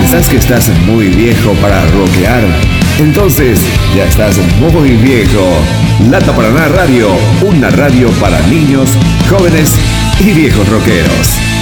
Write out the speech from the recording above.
¿Pensás que estás muy viejo para rockear? Entonces ya estás muy viejo. Lata Paraná Radio, una radio para niños, jóvenes y viejos rockeros.